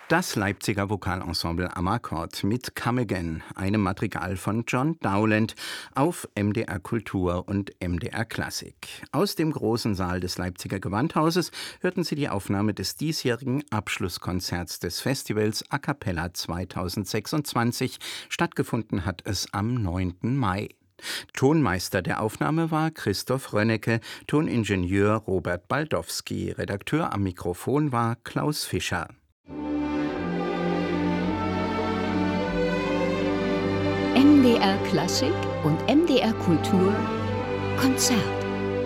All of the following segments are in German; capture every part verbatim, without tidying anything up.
Das Leipziger Vokalensemble Amarcord mit Come Again, einem Madrigal von John Dowland auf M D R Kultur und M D R Klassik. Aus dem großen Saal des Leipziger Gewandhauses hörten Sie die Aufnahme des diesjährigen Abschlusskonzerts des Festivals A Cappella zweitausendsechsundzwanzig. Stattgefunden hat es am neunten Mai. Tonmeister der Aufnahme war Christoph Rönnecke, Toningenieur Robert Baldowski, Redakteur am Mikrofon war Klaus Fischer. M D R Klassik und M D R Kultur Konzert.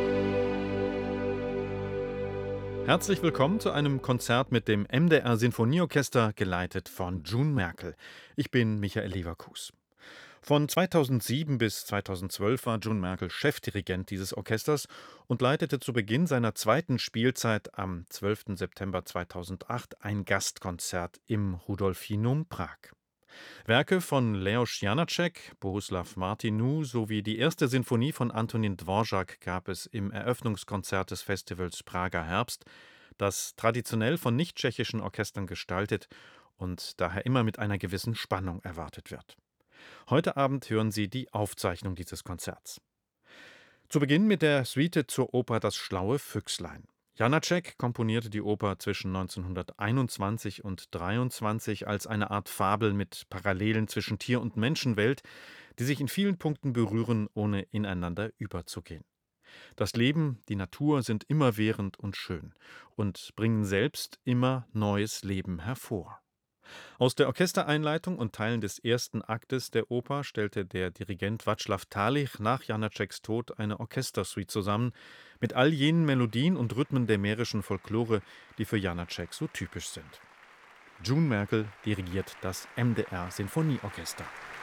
Herzlich willkommen zu einem Konzert mit dem M D R Sinfonieorchester, geleitet von June Merkel. Ich bin Michael Leverkus. Von zweitausendsieben bis zweitausendzwölf war June Merkel Chefdirigent dieses Orchesters und leitete zu Beginn seiner zweiten Spielzeit am zwölften September zweitausendacht ein Gastkonzert im Rudolfinum Prag. Werke von Leos Janáček, Bohuslav Martinu sowie die erste Sinfonie von Antonín Dvořák gab es im Eröffnungskonzert des Festivals Prager Herbst, das traditionell von nicht-tschechischen Orchestern gestaltet und daher immer mit einer gewissen Spannung erwartet wird. Heute Abend hören Sie die Aufzeichnung dieses Konzerts. Zu Beginn mit der Suite zur Oper Das schlaue Füchslein. Janáček komponierte die Oper zwischen neunzehnhunderteinundzwanzig und dreiundzwanzig als eine Art Fabel mit Parallelen zwischen Tier- und Menschenwelt, die sich in vielen Punkten berühren, ohne ineinander überzugehen. Das Leben, die Natur sind immerwährend und schön und bringen selbst immer neues Leben hervor. Aus der Orchestereinleitung und Teilen des ersten Aktes der Oper stellte der Dirigent Václav Talich nach Janáčeks Tod eine Orchestersuite zusammen, mit all jenen Melodien und Rhythmen der mährischen Folklore, die für Janáček so typisch sind. June Merkel dirigiert das M D R Sinfonieorchester.